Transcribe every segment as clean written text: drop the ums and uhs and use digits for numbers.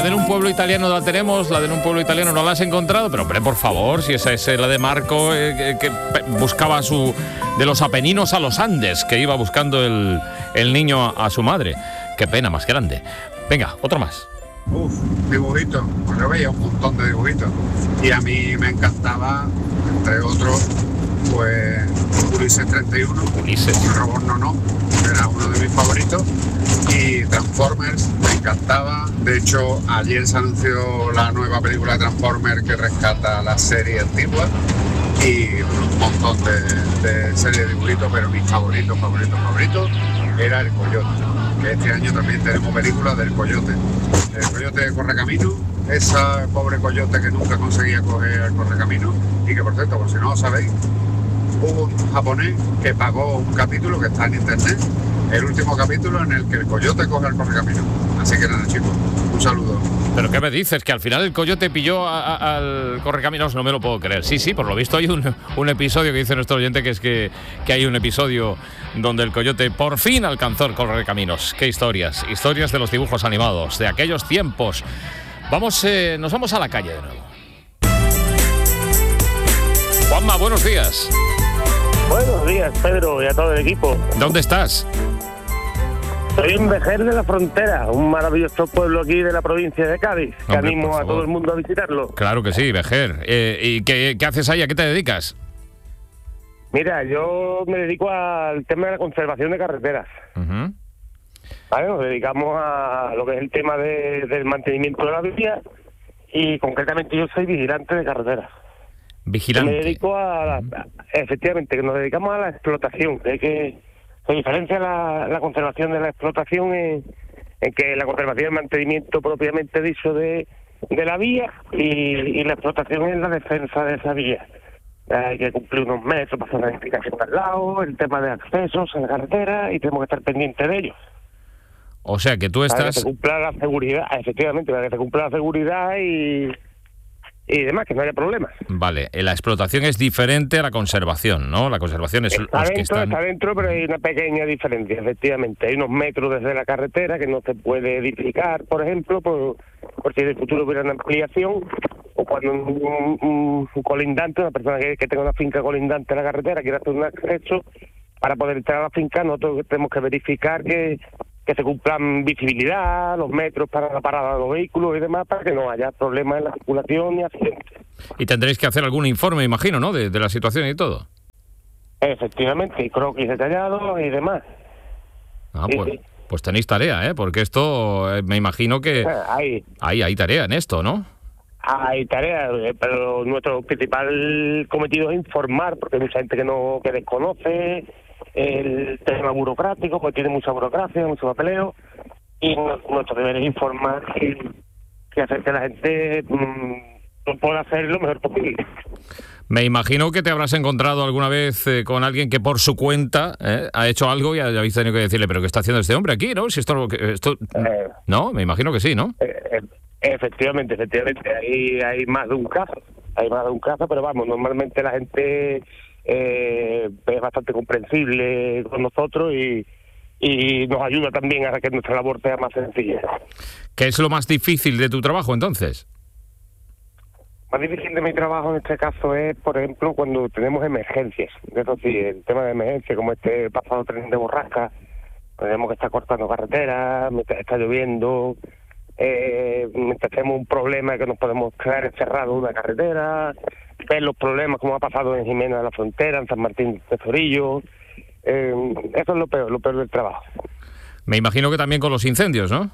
la de En un pueblo italiano la tenemos, la de En un pueblo italiano no la has encontrado, pero hombre, por favor, si esa es la de Marco, que buscaba de los Apeninos a los Andes, que iba buscando el niño a su madre. Qué pena más grande. Venga, otro más. Dibujitos, pues yo veía un montón de dibujitos y a mí me encantaba, entre otros, pues Ulises 31, Ulises. Robot No, era uno de mis favoritos, y Transformers me encantaba. De hecho, ayer se anunció la nueva película de Transformers que rescata la serie antigua y un montón de series de dibujitos, pero mis favoritos era El Coyote. Este año también tenemos películas del Coyote. El Coyote Correcamino, ese pobre coyote que nunca conseguía coger el Correcamino, y que, por cierto, por si no lo sabéis, hubo un japonés que pagó un capítulo que está en internet, el último capítulo en el que el coyote coge el Correcamino. Así que nada, chicos, un saludo. ¿Pero qué me dices? ¿Que al final el coyote pilló al Correcaminos? No me lo puedo creer. Sí, por lo visto hay un episodio que dice nuestro oyente, que es que hay un episodio donde el coyote por fin alcanzó el Correcaminos. Qué historias de los dibujos animados, de aquellos tiempos. Nos vamos a la calle de nuevo. Juanma, buenos días. Buenos días, Pedro, y a todo el equipo. ¿Dónde estás? Soy en Vejer de la Frontera, un maravilloso pueblo aquí de la provincia de Cádiz, que animo a todo el mundo a visitarlo. Claro que sí, Vejer. ¿Y qué haces ahí? ¿A qué te dedicas? Mira, yo me dedico al tema de la conservación de carreteras. Uh-huh. ¿Vale? Nos dedicamos a lo que es el tema del mantenimiento de la vía, y concretamente yo soy vigilante de carreteras. Vigilante. Me dedico efectivamente, que nos dedicamos a la explotación, que se diferencia la conservación de la explotación en que la conservación y el mantenimiento propiamente dicho de la vía, y la explotación es la defensa de esa vía. Hay que cumplir unos metros para hacer una edificación al lado, el tema de accesos en la carretera, y tenemos que estar pendientes de ellos. O sea que tú estás... Para que se cumpla la seguridad, efectivamente, para que se cumpla la seguridad y demás, que no haya problemas. Vale, la explotación es diferente a la conservación, ¿no? La conservación es está dentro, pero hay una pequeña diferencia, efectivamente. Hay unos metros desde la carretera que no se puede edificar, por ejemplo, por si en el futuro hubiera una ampliación, o cuando un colindante, una persona que tenga una finca colindante a la carretera, quiere hacer un acceso para poder entrar a la finca, nosotros tenemos que verificar que se cumplan visibilidad, los metros para la parada de los vehículos y demás, para que no haya problemas en la circulación ni accidentes. Y tendréis que hacer algún informe, imagino, ¿no?, de la situación y todo. Efectivamente, y croquis detallados y demás. Pues tenéis tarea, ¿eh? Porque esto, me imagino que hay tarea en esto, ¿no? Hay tarea, pero nuestro principal cometido es informar, porque hay mucha gente que desconoce el tema burocrático, pues tiene mucha burocracia, mucho papeleo, y nuestro deber es informar que hacer que la gente pueda hacer lo mejor posible. Me imagino que te habrás encontrado alguna vez con alguien que por su cuenta ha hecho algo y habéis tenido que decirle, pero ¿qué está haciendo este hombre aquí, no? Si esto no, me imagino que sí, ¿no? Efectivamente, hay más de un caso, pero vamos, normalmente la gente es bastante comprensible con nosotros y nos ayuda también a que nuestra labor sea más sencilla. ¿Qué es lo más difícil de tu trabajo, entonces? Más difícil de mi trabajo en este caso es, por ejemplo, cuando tenemos emergencias. Eso sí, el tema de emergencia, como este pasado tren de borrasca, tenemos que estar cortando carreteras, mientras está lloviendo, mientras tenemos un problema que nos podemos quedar encerrados en una carretera, ver los problemas como ha pasado en Jimena de la Frontera, en San Martín de Zorillo. Eso es lo peor del trabajo. Me imagino que también con los incendios, ¿no?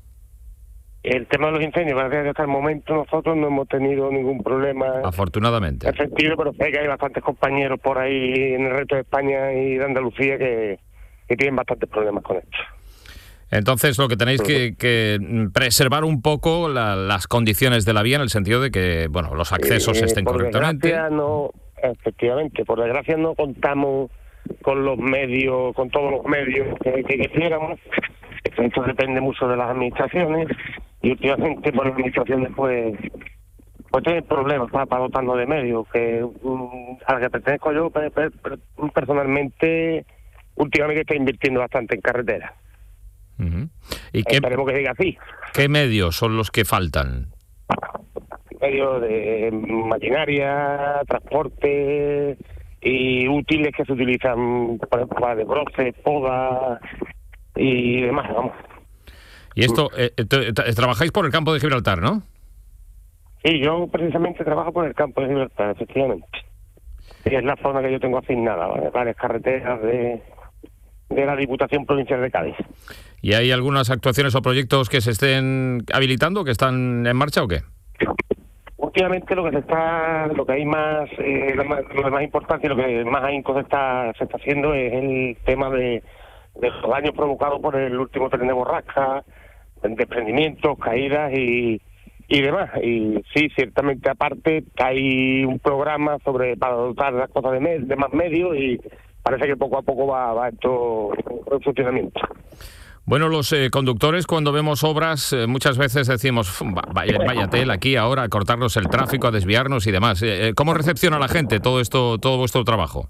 El tema de los incendios, parece que hasta el momento nosotros no hemos tenido ningún problema. Afortunadamente. Efectivo, pero sé que hay bastantes compañeros por ahí en el resto de España y de Andalucía que tienen bastantes problemas con esto. Entonces lo que tenéis que preservar un poco las condiciones de la vía, en el sentido de que los accesos estén correctamente. Efectivamente, por desgracia no contamos con los medios, con todos los medios que quisiéramos. Esto depende mucho de las administraciones, y últimamente las administraciones pues tienen problemas para dotarnos de medios, que a la que pertenezco yo personalmente últimamente está invirtiendo bastante en carreteras. ¿Y esperemos que siga así. ¿Qué medios son los que faltan? Medios de maquinaria, transporte y útiles que se utilizan para desbroces, podas y demás, vamos. Y esto, trabajáis por el campo de Gibraltar, ¿no? Sí, yo precisamente trabajo por el campo de Gibraltar, efectivamente. Y es la zona que yo tengo asignada, ¿vale? Varias carreteras de la Diputación Provincial de Cádiz. ¿Y hay algunas actuaciones o proyectos que se estén habilitando, que están en marcha o qué? Últimamente lo que hay más, lo de más importante y lo que más ahínco se está haciendo es el tema de los daños provocados por el último tren de borrasca, desprendimientos, caídas y demás. Y sí, ciertamente aparte hay un programa para dotar las cosas de más medios y parece que poco a poco va esto en funcionamiento. Bueno, los conductores cuando vemos obras muchas veces decimos vaya tela aquí ahora a cortarnos el tráfico, a desviarnos y demás. ¿Cómo recepciona la gente todo vuestro trabajo?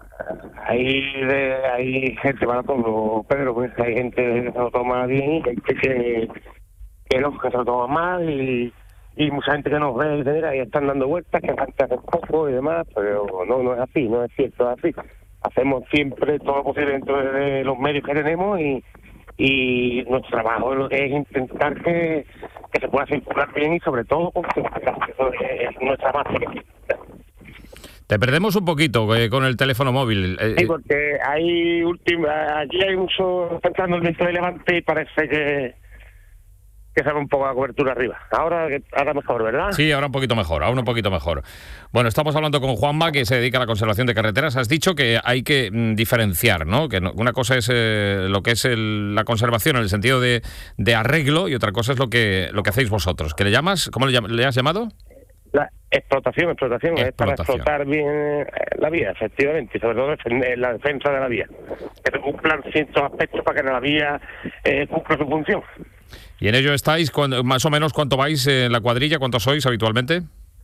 Hay gente para todo, Pedro, pues hay gente que se lo toma bien y gente que se lo toma mal y mucha gente que nos ve y dice, mira, ya están dando vueltas, que antes hace poco y demás, pero no es así, no es cierto, es así. Hacemos siempre todo lo posible dentro de los medios que tenemos y nuestro trabajo es lo que es intentar que se pueda circular bien y sobre todo porque eso es nuestra base. Te perdemos un poquito con el teléfono móvil. Sí, porque aquí hay mucho, está entrando el viento de Levante y parece que se ve un poco la cobertura arriba. Ahora mejor, ¿verdad? Sí, ahora un poquito mejor. Bueno, estamos hablando con Juanma, que se dedica a la conservación de carreteras. Has dicho que hay que diferenciar, ¿no? Que una cosa es lo que es la conservación en el sentido de arreglo y otra cosa es lo que hacéis vosotros. ¿Qué le llamas? ¿Cómo le has llamado? La explotación es para explotar bien la vía, efectivamente, y sobre todo la defensa de la vía. Que se cumplan ciertos aspectos para que la vía cumpla su función. ¿Y en ello estáis? Más o menos, ¿cuánto vais en la cuadrilla? ¿Cuántos sois habitualmente?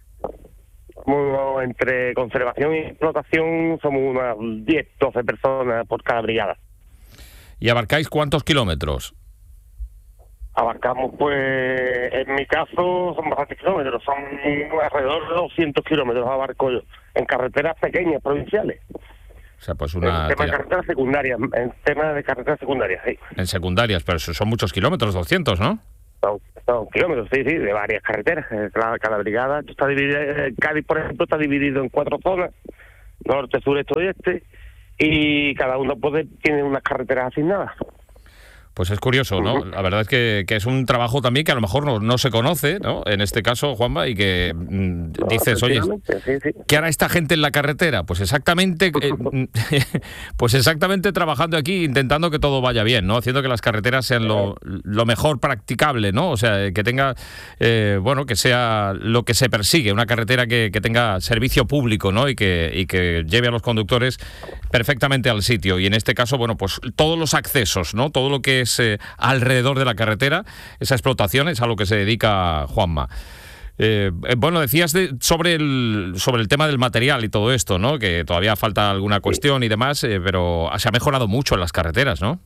Entre conservación y explotación somos unas 10, 12 personas por cada brigada. ¿Y abarcáis cuántos kilómetros? Abarcamos, pues, en mi caso, son bastantes kilómetros, son alrededor de 200 kilómetros abarco yo, en carreteras pequeñas, provinciales. O sea, pues una... En tema de carreteras secundarias, sí. En secundarias, pero son muchos kilómetros, 200, ¿no? Son kilómetros, sí, de varias carreteras. Cada brigada está dividida, Cádiz, por ejemplo, está dividido en 4 zonas, norte, sur, este, oeste, y cada uno tiene unas carreteras asignadas. Pues es curioso, ¿no? La verdad es que es un trabajo también que a lo mejor no se conoce, ¿no? En este caso, Juanma, y que dices, oye, sí. ¿Qué hará esta gente en la carretera? Pues exactamente trabajando aquí, intentando que todo vaya bien, ¿no? Haciendo que las carreteras sean lo mejor practicable, ¿no? O sea, que tenga, que sea lo que se persigue, una carretera que tenga servicio público, ¿no? Y que lleve a los conductores perfectamente al sitio. Y en este caso, pues todos los accesos, ¿no? Todo lo que es alrededor de la carretera, esa explotación es a lo que se dedica Juanma. Decías sobre el tema del material y todo esto, ¿no? Que todavía falta alguna cuestión y demás, pero se ha mejorado mucho en las carreteras, ¿no?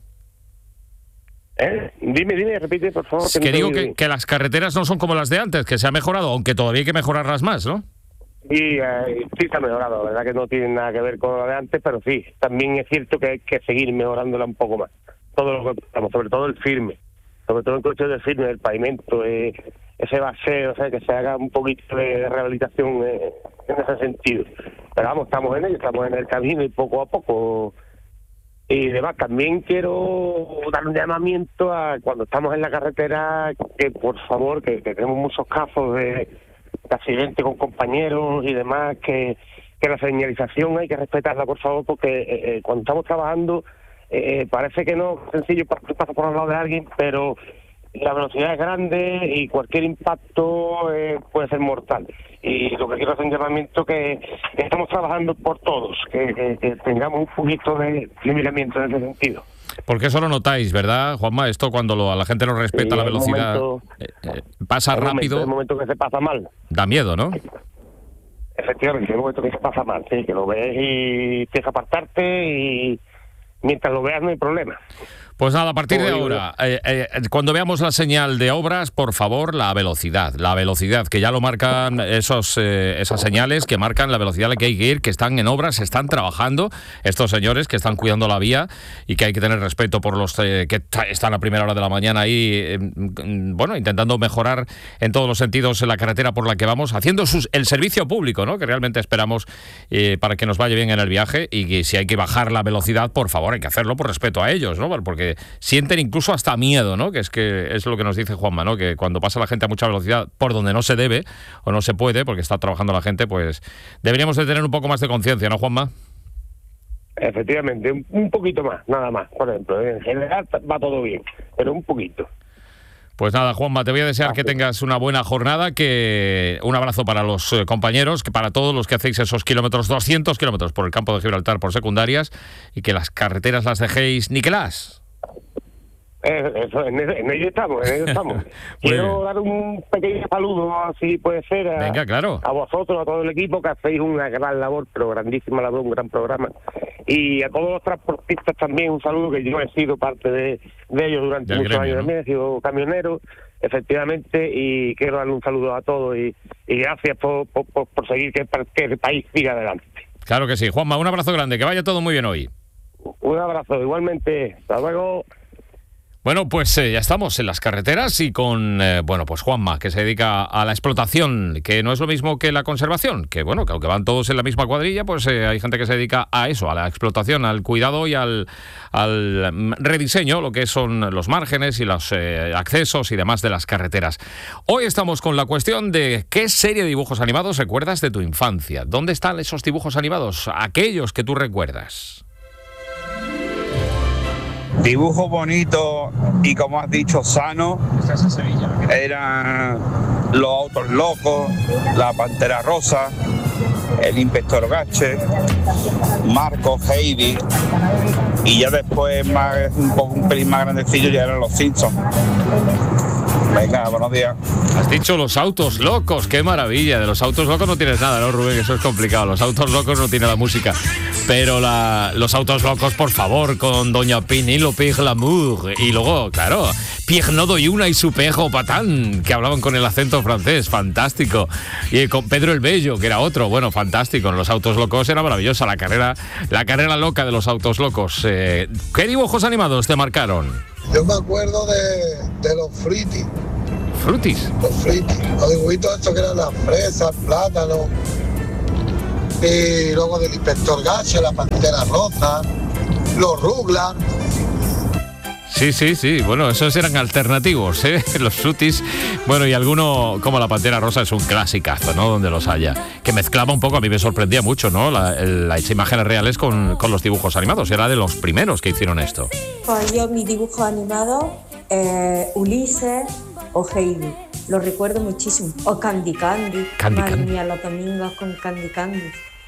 Dime, repite, por favor. Que digo que las carreteras no son como las de antes, que se ha mejorado, aunque todavía hay que mejorarlas más, ¿no? Sí, sí se ha mejorado, la verdad que no tiene nada que ver con lo de antes, pero sí, también es cierto que hay que seguir mejorándola un poco más. Todo lo que estamos, sobre todo el firme, sobre todo en cuestión del firme, del pavimento, ese baseo, o sea, que se haga un poquito de rehabilitación en ese sentido. Pero vamos, estamos en el camino y poco a poco. Y además también quiero dar un llamamiento a cuando estamos en la carretera, que por favor, que tenemos muchos casos de accidentes con compañeros y demás, que la señalización hay que respetarla, por favor, porque cuando estamos trabajando parece que no es sencillo pasar por al lado de alguien, pero la velocidad es grande y cualquier impacto puede ser mortal. Y lo que quiero hacer un llamamiento que estamos trabajando por todos, que tengamos un poquito de miramiento en ese sentido. Porque eso lo notáis, ¿verdad, Juanma? Esto cuando a la gente no respeta la velocidad, pasa rápido. En el momento que se pasa mal. Da miedo, ¿no? Efectivamente, en el momento que se pasa mal, sí, que lo ves y tienes que apartarte y mientras lo veas no hay problema. Pues nada, a partir de ahora, cuando veamos la señal de obras, por favor, la velocidad, que ya lo marcan esas señales que marcan la velocidad a la que hay que ir, que están en obras, están trabajando estos señores que están cuidando la vía y que hay que tener respeto por los que están a primera hora de la mañana ahí, bueno, intentando mejorar en todos los sentidos la carretera por la que vamos, haciendo el servicio público, ¿no?, que realmente esperamos para que nos vaya bien en el viaje, y que si hay que bajar la velocidad, por favor, hay que hacerlo por respeto a ellos, ¿no?, porque sienten incluso hasta miedo, ¿no?, que es lo que nos dice Juanma, ¿no?, que cuando pasa la gente a mucha velocidad por donde no se debe o no se puede, porque está trabajando la gente, pues deberíamos de tener un poco más de conciencia, ¿no, Juanma? Efectivamente, un poquito más, nada más. Por ejemplo, en general va todo bien, pero un poquito. Pues nada, Juanma, te voy a desear que tengas una buena jornada, un abrazo para los compañeros, que para todos los que hacéis esos 200 kilómetros por el campo de Gibraltar por secundarias, y que las carreteras las dejéis niqueladas. Eso, en ello estamos. Quiero dar un pequeño saludo, si puede ser, venga, claro, a vosotros, a todo el equipo, que hacéis una gran labor, pero grandísima labor, un gran programa, y a todos los transportistas también un saludo, que yo he sido parte de ellos durante muchos años, ¿no? También he sido camionero, efectivamente, y quiero darle un saludo a todos y gracias por seguir que el país siga adelante. Claro que sí. Juanma, un abrazo grande, que vaya todo muy bien hoy. Un abrazo, igualmente, hasta luego. Bueno, pues ya estamos en las carreteras y con, pues Juanma, que se dedica a la explotación, que no es lo mismo que la conservación, que bueno, que aunque van todos en la misma cuadrilla, pues hay gente que se dedica a eso, a la explotación, al cuidado y al rediseño, lo que son los márgenes y los accesos y demás de las carreteras. Hoy estamos con la cuestión de qué serie de dibujos animados recuerdas de tu infancia. ¿Dónde están esos dibujos animados? Aquellos que tú recuerdas. Dibujos bonitos y, como has dicho, sanos, eran Los Autos Locos, La Pantera Rosa, El Inspector Gache, Marco, Heidi, y ya después, un pelín más grandecillo, ya eran Los Simpsons. Venga, buenos días. Has dicho Los Autos Locos, qué maravilla. De Los Autos Locos no tienes nada, ¿no, Rubén? Eso es complicado. Los Autos Locos no tiene la música. Pero Los Autos Locos, por favor, con Doña Penélope Glamour. Y luego, claro, Pierre Nodoyuna y su pejo Patán, que hablaban con el acento francés, fantástico. Y con Pedro el Bello, que era otro, bueno, fantástico. Los Autos Locos era maravillosa, la carrera loca de Los Autos Locos. ¿Qué dibujos animados te marcaron? Yo me acuerdo de los Fruities. ¿Fruities? Los Fruities. Los dibujitos estos que eran las fresas, plátanos. Y luego del Inspector Gache, La Pantera Rosa, los Rugrats. Sí. Bueno, esos eran alternativos, ¿eh? Los Fruities. Bueno, y alguno, como La Pantera Rosa, es un clasicazo, ¿no? Donde los haya. Que mezclaba un poco, a mí me sorprendía mucho, ¿no? Las imágenes reales con los dibujos animados. Era de los primeros que hicieron esto. Pues yo, mi dibujo animado, Ulises o Heidi. Lo recuerdo muchísimo. O Candy Candy. Madre mía, los domingos con Candy Candy.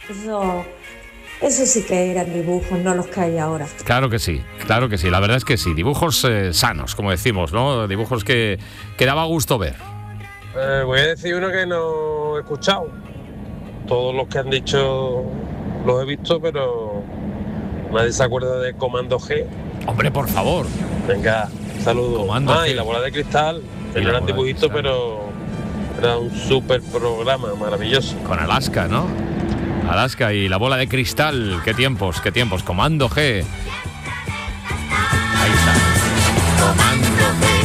Eso sí que eran dibujos, no los que hay ahora. Claro que sí. La verdad es que sí. Dibujos sanos, como decimos, ¿no? Dibujos que daba gusto ver. Voy a decir uno que no he escuchado. Todos los que han dicho los he visto, pero nadie se acuerda de Comando G. Hombre, por favor. Venga, saludos. Comando G. Y La Bola de Cristal. No eran dibujitos, pero era un súper programa maravilloso. Con Alaska, ¿no? Alaska y La Bola de Cristal. Qué tiempos. Comando G. Ahí está. Comando G.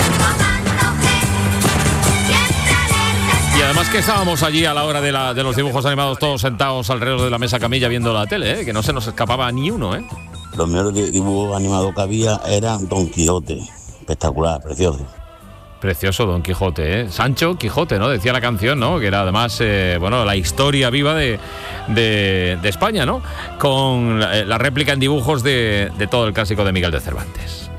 Y además que estábamos allí a la hora de los dibujos animados, todos sentados alrededor de la mesa camilla viendo la tele, que no se nos escapaba ni uno, ¿eh? Los mejores dibujos animados que había eran Don Quijote. Espectacular, precioso. Precioso Don Quijote, ¿eh? Sancho Quijote, ¿no? Decía la canción, ¿no? Que era además, la historia viva de España, ¿no? Con la réplica en dibujos de todo el clásico de Miguel de Cervantes.